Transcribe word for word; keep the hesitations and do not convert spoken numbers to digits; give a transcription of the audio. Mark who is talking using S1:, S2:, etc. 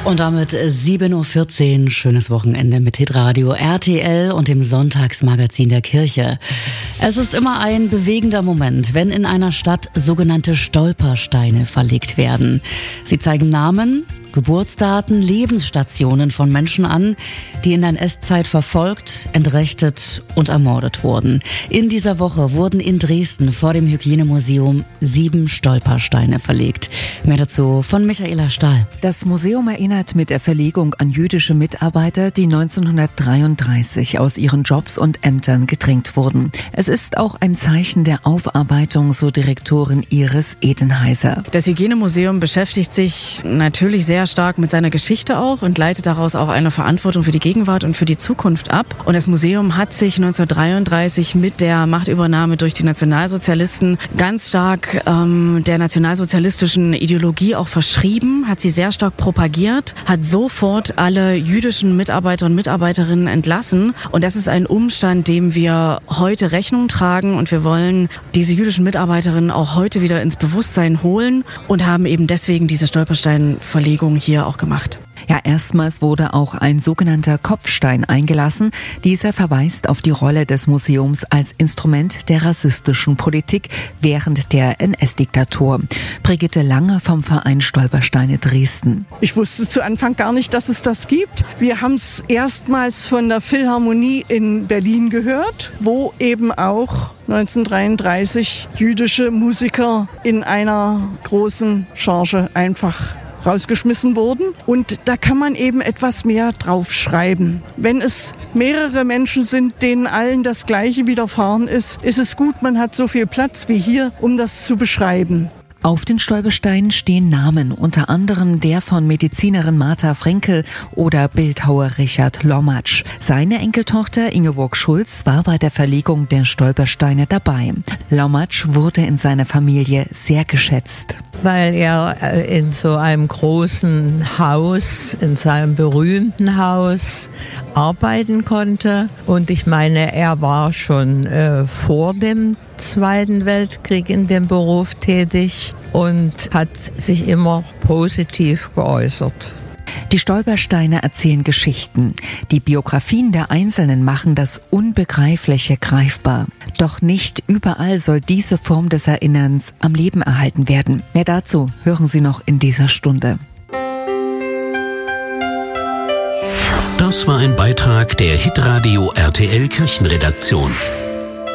S1: Und damit sieben Uhr vierzehn, schönes Wochenende mit Hitradio R T L und dem Sonntagsmagazin der Kirche. Es ist immer ein bewegender Moment, wenn in einer Stadt sogenannte Stolpersteine verlegt werden. Sie zeigen Namen, Geburtsdaten, Lebensstationen von Menschen an, die in der N S-Zeit verfolgt, entrechtet und ermordet wurden. In dieser Woche wurden in Dresden vor dem Hygienemuseum sieben Stolpersteine verlegt. Mehr dazu von Michaela Stahl.
S2: Das Museum erinnert mit der Verlegung an jüdische Mitarbeiter, die neunzehnhundertdreiunddreißig aus ihren Jobs und Ämtern gedrängt wurden. Es ist auch ein Zeichen der Aufarbeitung, so Direktorin Iris Edenheiser.
S3: Das Hygienemuseum beschäftigt sich natürlich sehr stark mit seiner Geschichte auch und leitet daraus auch eine Verantwortung für die Gegenwart und für die Zukunft ab. Und das Museum hat sich neunzehnhundertdreiunddreißig mit der Machtübernahme durch die Nationalsozialisten ganz stark ähm, der nationalsozialistischen Ideologie auch verschrieben, hat sie sehr stark propagiert, hat sofort alle jüdischen Mitarbeiter und Mitarbeiterinnen entlassen. Und das ist ein Umstand, dem wir heute Rechnung tragen. Und wir wollen diese jüdischen Mitarbeiterinnen auch heute wieder ins Bewusstsein holen und haben eben deswegen diese Stolpersteinverlegung hier auch gemacht.
S2: Ja, erstmals wurde auch ein sogenannter Kopfstein eingelassen. Dieser verweist auf die Rolle des Museums als Instrument der rassistischen Politik während der N S-Diktatur. Brigitte Lange vom Verein Stolpersteine Dresden.
S4: Ich wusste zu Anfang gar nicht, dass es das gibt. Wir haben es erstmals von der Philharmonie in Berlin gehört, wo eben auch neunzehnhundertdreiunddreißig jüdische Musiker in einer großen Charge einfach rausgeschmissen wurden. Und da kann man eben etwas mehr draufschreiben. Wenn es mehrere Menschen sind, denen allen das Gleiche widerfahren ist, ist es gut, man hat so viel Platz wie hier, um das zu beschreiben.
S2: Auf den Stolpersteinen stehen Namen, unter anderem der von Medizinerin Martha Frenkel oder Bildhauer Richard Lommatsch. Seine Enkeltochter Ingeborg Schulz war bei der Verlegung der Stolpersteine dabei. Lommatsch wurde in seiner Familie sehr geschätzt.
S5: Weil er in so einem großen Haus, in seinem berühmten Haus arbeiten konnte. Und ich meine, er war schon äh, vor dem Zweiten Weltkrieg in dem Beruf tätig und hat sich immer positiv geäußert.
S2: Die Stolpersteine erzählen Geschichten. Die Biografien der Einzelnen machen das Unbegreifliche greifbar. Doch nicht überall soll diese Form des Erinnerns am Leben erhalten werden. Mehr dazu hören Sie noch in dieser Stunde.
S6: Das war ein Beitrag der Hitradio R T L Kirchenredaktion.